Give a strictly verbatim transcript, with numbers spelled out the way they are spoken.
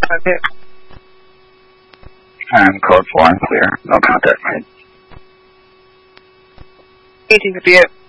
Okay. And code four, clear. No contact made. eighteen fifty-eight.